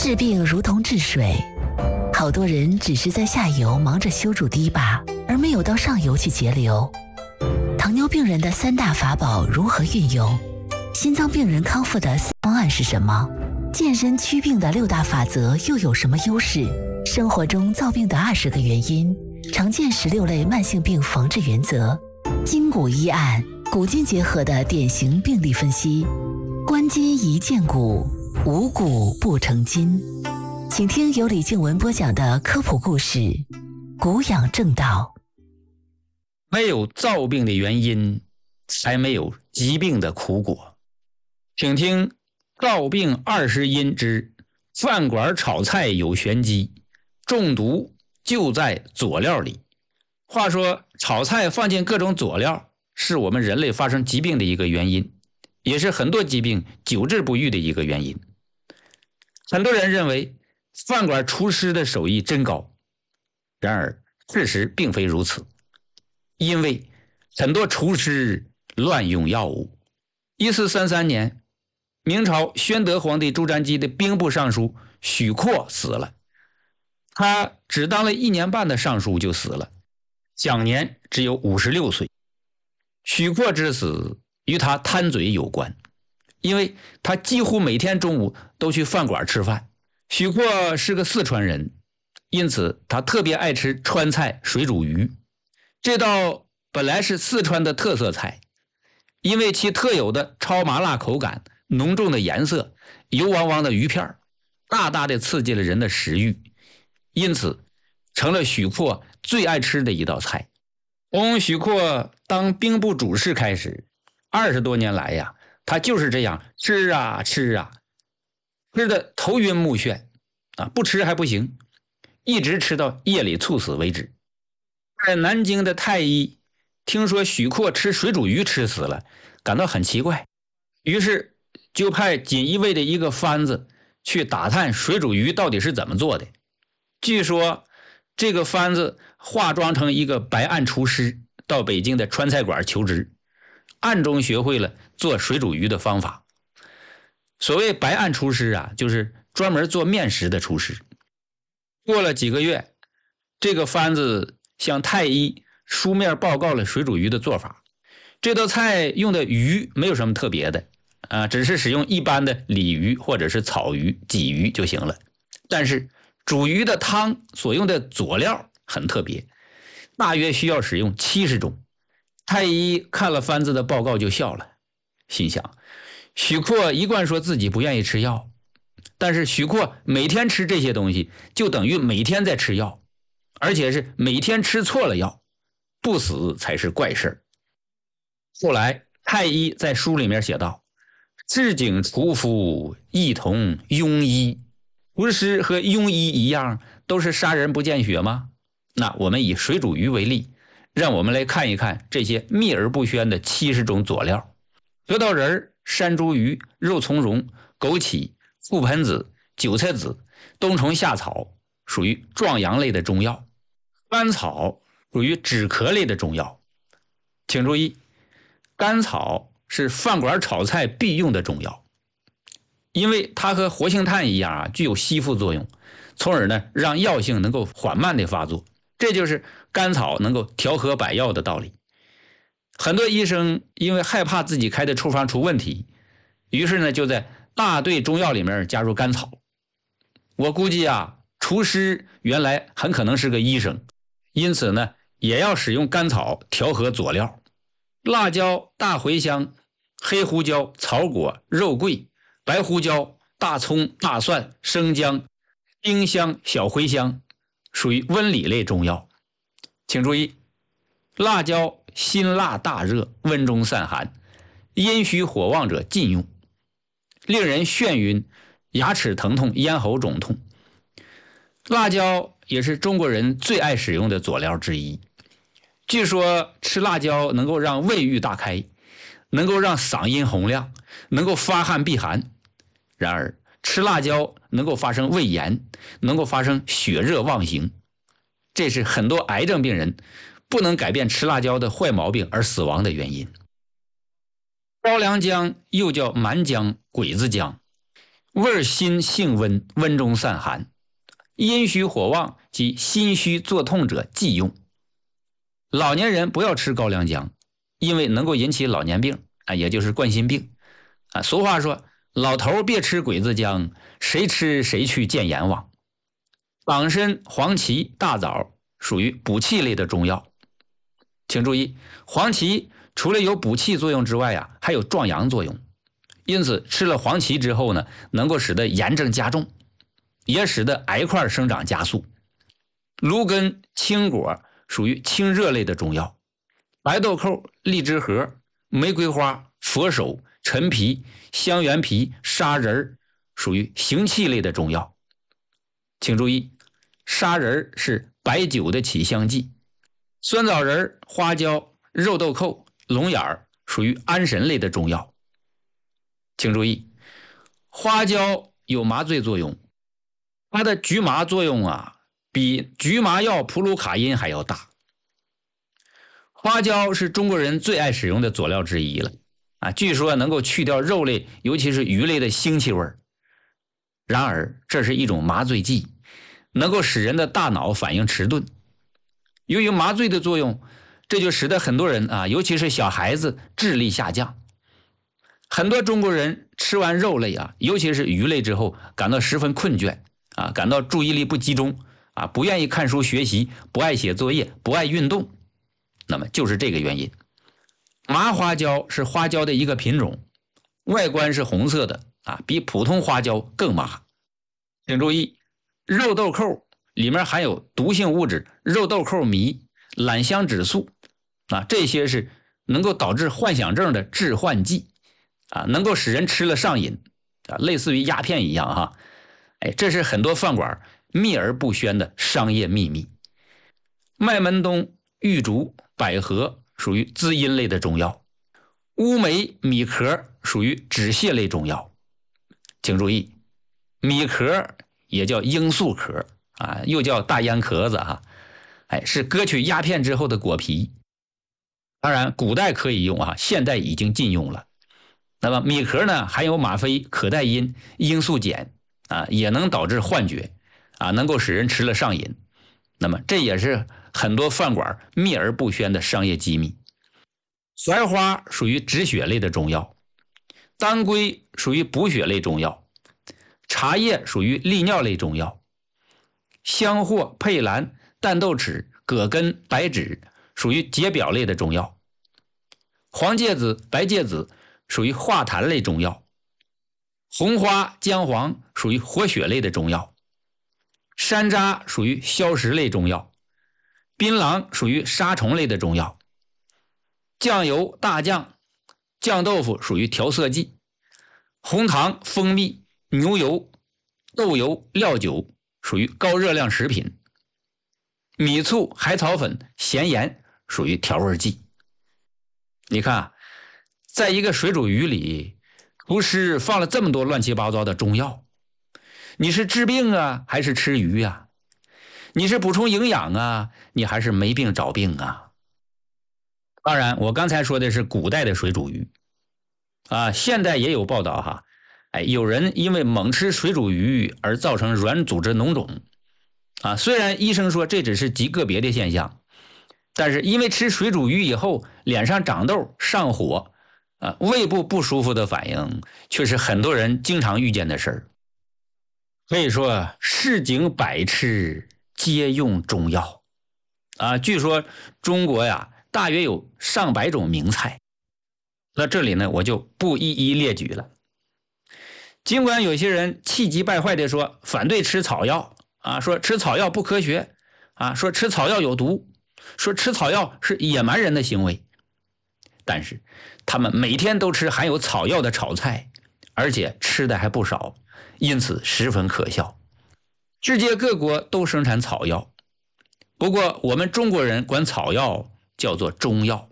治病如同治水，好多人只是在下游忙着修筑堤坝，而没有到上游去节流。糖尿病人的3大法宝如何运用？心脏病人康复的方案是什么？健身祛病的6大法则又有什么优势？生活中造病的20个原因，常见16类慢性病防治原则，筋骨医案，古今结合的典型病例分析，关筋宜健骨，无骨不成筋。请听由李静文播讲的科普故事《骨养正道》。 没有造病的原因，才没有疾病的苦果。请听造病20因之饭馆炒菜有玄机，中毒就在佐料里。话说炒菜放进各种佐料，是我们人类发生疾病的一个原因，也是很多疾病久治不愈的一个原因。很多人认为饭馆厨师的手艺真高，然而事实并非如此。因为很多厨师乱用药物。1433年，明朝宣德皇帝朱瞻基的兵部尚书许廓死了，他只当了1年半的尚书就死了，享年只有56岁。许廓之死与他贪嘴有关，因为他几乎每天中午都去饭馆吃饭。许廓是个四川人，因此他特别爱吃川菜水煮鱼。这道本来是四川的特色菜，因为其特有的超麻辣口感、浓重的颜色、油汪汪的鱼片，大大的刺激了人的食欲，因此成了许廓最爱吃的一道菜。从许廓当兵部主事开始，20多年来呀，他就是这样吃啊吃啊，吃的头晕目眩啊，不吃还不行，一直吃到夜里猝死为止。在南京的太医听说许廓吃水煮鱼吃死了，感到很奇怪，于是就派锦衣卫的一个番子去打探水煮鱼到底是怎么做的。据说这个番子化妆成一个白案厨师，到北京的川菜馆求职，暗中学会了做水煮鱼的方法。所谓白案厨师啊，就是专门做面食的厨师。过了几个月，这个番子向太医书面报告了水煮鱼的做法。这道菜用的鱼没有什么特别的只是使用一般的鲤鱼或者是草鱼、鲫鱼就行了。但是煮鱼的汤所用的佐料很特别，大约需要使用70种。太医看了番子的报告就笑了，心想许廓一贯说自己不愿意吃药，但是许廓每天吃这些东西就等于每天在吃药，而且是每天吃错了药，不死才是怪事。后来太医在书里面写道，治警厨夫一同庸医，厨师和庸医一样都是杀人不见血吗？那我们以水煮鱼为例，让我们来看一看这些秘而不宣的70种佐料。核桃仁、山茱萸、肉苁蓉、枸杞、覆盆子、韭菜籽、冬虫夏草属于壮阳类的中药，甘草属于止咳类的中药。请注意，甘草是饭馆炒菜必用的中药，因为它和活性炭一样具有吸附作用，从而呢让药性能够缓慢的发作，这就是甘草能够调和百药的道理。很多医生因为害怕自己开的处方出问题，于是呢就在大队中药里面加入甘草。我估计厨师原来很可能是个医生，因此呢也要使用甘草调和佐料。辣椒、大茴香、黑胡椒、草果、肉桂、白胡椒、大葱、大蒜、生姜、丁香、小茴香属于温里类中药。请注意，辣椒辛辣大热，温中散寒，阴虚火旺者禁用，令人眩晕、牙齿疼痛、咽喉肿痛。辣椒也是中国人最爱使用的佐料之一。据说吃辣椒能够让胃欲大开，能够让嗓音洪亮，能够发汗避寒。然而吃辣椒能够发生胃炎，能够发生血热妄行，这是很多癌症病人不能改变吃辣椒的坏毛病而死亡的原因。高良姜又叫蛮姜、鬼子姜， 味辛性温，温中散寒。阴虚火旺及心虚作痛者忌用。老年人不要吃高粱姜，因为能够引起老年病也就是冠心病俗话说，老头别吃鬼子姜，谁吃谁去见阎王。党参、黄芪、大枣属于补气类的中药。请注意，黄芪除了有补气作用之外还有壮阳作用，因此吃了黄芪之后呢，能够使得炎症加重，也使得癌块生长加速。芦根、青果属于清热类的中药。白豆蔻、荔枝核、玫瑰花、佛手、陈皮、香橼皮、砂仁属于行气类的中药。请注意，砂仁是白酒的起香剂。酸枣仁、花椒、肉豆蔻、龙眼属于安神类的中药。请注意，花椒有麻醉作用，它的局麻作用比局麻药普鲁卡因还要大。花椒是中国人最爱使用的佐料之一了据说能够去掉肉类尤其是鱼类的腥气味。然而这是一种麻醉剂，能够使人的大脑反应迟钝。由于麻醉的作用，这就使得很多人尤其是小孩子智力下降。很多中国人吃完肉类尤其是鱼类之后，感到十分困倦感到注意力不集中不愿意看书学习，不爱写作业，不爱运动。那么就是这个原因。麻花椒是花椒的一个品种，外观是红色的比普通花椒更麻。请注意，肉豆蔻里面含有毒性物质肉豆蔻醚、榄香脂素这些是能够导致幻想症的致幻剂能够使人吃了上瘾类似于鸦片一样这是很多饭馆秘而不宣的商业秘密。麦门冬、玉竹、百合属于滋阴类的中药。乌梅、米壳属于止泻类中药。请注意，米壳也叫罂粟壳又叫大烟壳子是割取鸦片之后的果皮。当然古代可以用现代已经禁用了。那么米壳呢，含有吗啡、可待因、罂粟碱也能导致幻觉能够使人吃了上瘾。那么这也是很多饭馆秘而不宣的商业机密。槐花属于止血类的中药。当归属于补血类中药。茶叶属于利尿类中药。香藿、佩兰、淡豆豉、葛根、白芷属于解表类的中药。黄芥子、白芥子属于化痰类中药。红花、姜黄属于活血类的中药。山楂属于消食类中药。槟榔属于杀虫类的中药。酱油、大酱、酱豆腐属于调色剂。红糖、蜂蜜、牛油、豆油、料酒属于高热量食品。米醋、海草粉、咸盐属于调味剂。你看在一个水煮鱼里，厨师放了这么多乱七八糟的中药，你是治病还是吃鱼你是补充营养你还是没病找病当然我刚才说的是古代的水煮鱼现代也有报道有人因为猛吃水煮鱼而造成软组织脓肿虽然医生说这只是极个别的现象，但是因为吃水煮鱼以后脸上长痘、上火胃部不舒服的反应，却是很多人经常遇见的事儿。可以说市井百吃皆用中药据说中国大约有上百种名菜。那这里呢我就不一一列举了。尽管有些人气急败坏地说反对吃草药说吃草药不科学说吃草药有毒，说吃草药是野蛮人的行为，但是他们每天都吃含有草药的炒菜，而且吃的还不少，因此十分可笑。世界各国都生产草药，不过我们中国人管草药叫做中药。